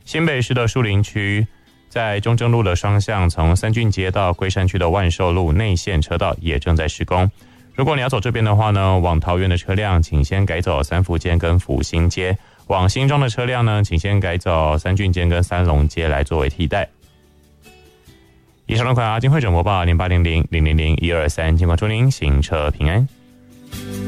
新北市的树林区在中正路的双向，从三郡街到龟山区的万寿路内线车道也正在施工。如果你要走这边的话呢，往桃园的车辆请先改走三福街跟福兴街，往新庄的车辆呢，请先改走三郡街跟三龙街来作为替代。以上的款金汇整播报0800000123，尽管祝您行车平安。